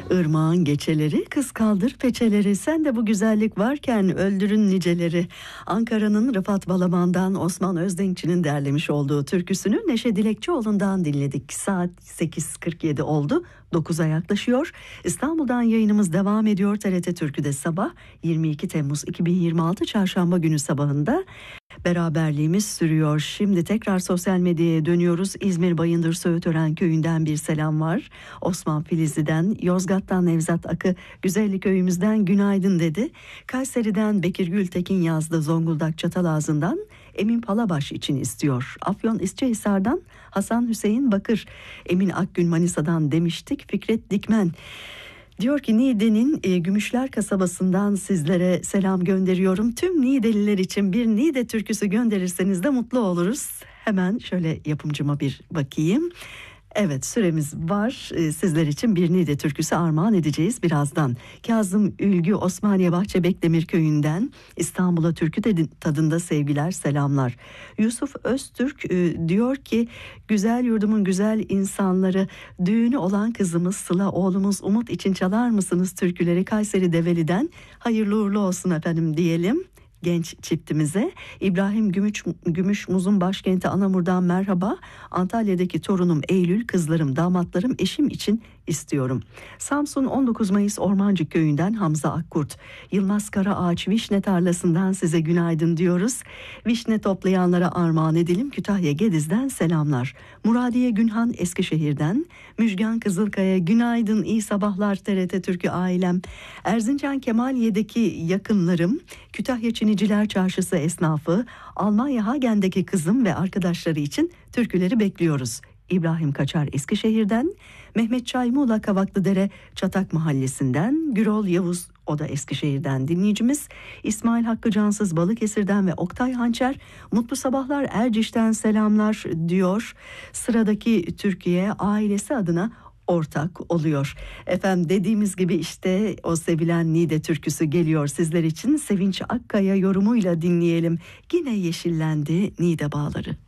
Irmağın geçeleri, kız kaldır peçeleri, sen de bu güzellik varken öldürün niceleri. Ankara'nın Rıfat Balaban'dan Osman Özdenkçi'nin derlemiş olduğu türküsünü Neşe Dilekçioğlu'ndan dinledik. Saat 8.47 oldu. 9'a yaklaşıyor. İstanbul'dan yayınımız devam ediyor. TRT Türkü'de sabah 22 Temmuz 2026 Çarşamba günü sabahında beraberliğimiz sürüyor. Şimdi tekrar sosyal medyaya dönüyoruz. İzmir Bayındır Söğütören köyünden bir selam var. Osman Filizli'den, Yozgat'tan Nevzat Akı, Güzellik köyümüzden günaydın dedi. Kayseri'den Bekir Gültekin yazdı. Zonguldak Çatalazı'ndan Emin Palabaş için istiyor. Afyon İsçehisar'dan Hasan Hüseyin Bakır, Emin Akgün Manisa'dan demiştik. Fikret Dikmen diyor ki Niğde'nin Gümüşler kasabasından sizlere selam gönderiyorum. Tüm Niğdeliler için bir Niğde türküsü gönderirseniz de mutlu oluruz. Hemen şöyle yapımcıma bir bakayım. Evet, süremiz var. Sizler için bir Niğde türküsü armağan edeceğiz birazdan. Kazım Ülgü Osmaniye Bahçebekdemir köyünden İstanbul'a türkü tadında sevgiler, selamlar. Yusuf Öztürk diyor ki güzel yurdumun güzel insanları, düğünü olan kızımız Sıla, oğlumuz Umut için çalar mısınız türküleri? Kayseri Develi'den hayırlı uğurlu olsun efendim diyelim genç çiftimize. İbrahim Gümüşmuz'un başkenti Anamur'dan merhaba. Antalya'daki torunum Eylül, kızlarım, damatlarım, eşim için istiyorum. Samsun 19 Mayıs Ormancık köyünden Hamza Akkurt. Yılmaz Karaağaç vişne tarlasından size günaydın diyoruz. Vişne toplayanlara armağan edelim. Kütahya Gediz'den selamlar. Muradiye Günhan Eskişehir'den, Müjgan Kızılkaya günaydın, iyi sabahlar TRT Türkü ailem. Erzincan Kemaliye'deki yakınlarım, Kütahya Çiniciler Çarşısı esnafı, Almanya Hagen'deki kızım ve arkadaşları için türküleri bekliyoruz. İbrahim Kaçar Eskişehir'den, Mehmet Çay Muğla Kavaklıdere Çatak Mahallesi'nden, Gürol Yavuz o da Eskişehir'den dinleyicimiz, İsmail Hakkı Cansız Balıkesir'den ve Oktay Hançer mutlu sabahlar Erciş'ten selamlar diyor. Sıradaki Türkiye ailesi adına ortak oluyor. Efendim dediğimiz gibi işte o sevilen Niğde türküsü geliyor sizler için. Sevinç Akkaya yorumuyla dinleyelim. Yine yeşillendi Niğde bağları.